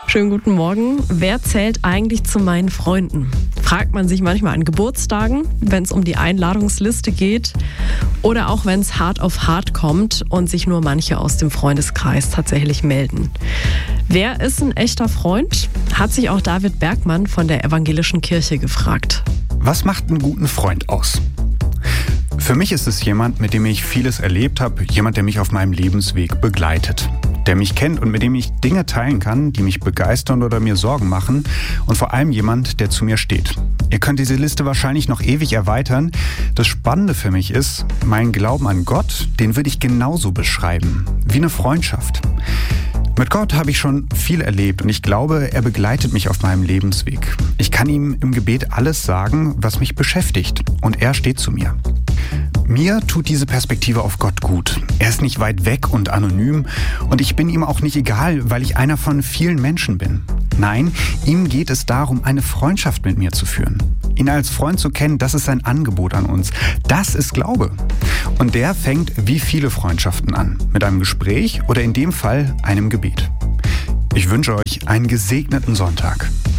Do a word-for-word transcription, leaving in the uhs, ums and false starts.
Schönen guten Morgen. Wer zählt eigentlich zu meinen Freunden? Fragt man sich manchmal an Geburtstagen, wenn es um die Einladungsliste geht oder auch wenn es hart auf hart kommt und sich nur manche aus dem Freundeskreis tatsächlich melden. Wer ist ein echter Freund? Hat sich auch David Bergmann von der Evangelischen Kirche gefragt. Was macht einen guten Freund aus? Für mich ist es jemand, mit dem ich vieles erlebt habe, jemand, der mich auf meinem Lebensweg begleitet, der mich kennt und mit dem ich Dinge teilen kann, die mich begeistern oder mir Sorgen machen und vor allem jemand, der zu mir steht. Ihr könnt diese Liste wahrscheinlich noch ewig erweitern. Das Spannende für mich ist, meinen Glauben an Gott, den würde ich genauso beschreiben, wie eine Freundschaft. Mit Gott habe ich schon viel erlebt und ich glaube, er begleitet mich auf meinem Lebensweg. Ich kann ihm im Gebet alles sagen, was mich beschäftigt, und er steht zu mir. Mir tut diese Perspektive auf Gott gut. Er ist nicht weit weg und anonym und ich bin ihm auch nicht egal, weil ich einer von vielen Menschen bin. Nein, ihm geht es darum, eine Freundschaft mit mir zu führen. Ihn als Freund zu kennen, das ist sein Angebot an uns. Das ist Glaube. Und der fängt wie viele Freundschaften an. Mit einem Gespräch oder in dem Fall einem Gebet. Ich wünsche euch einen gesegneten Sonntag.